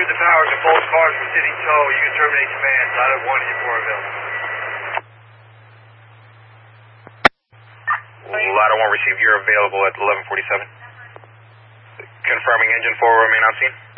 secured the power to both cars for city tow. You can terminate command. Ladder 1 and 4 available. Ladder 1 received. You're available at 11:47. Confirming engine 4 will remain on scene.